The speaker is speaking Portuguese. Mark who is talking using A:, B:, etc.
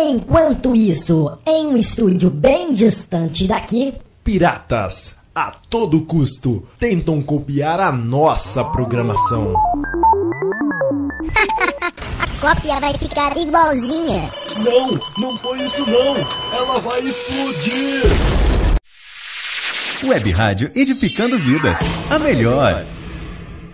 A: Enquanto isso, em um estúdio bem distante daqui,
B: piratas, a todo custo, tentam copiar a nossa programação.
C: A cópia vai ficar igualzinha.
B: Não põe isso não! Ela vai explodir!
D: Web Rádio Edificando Vidas, a melhor.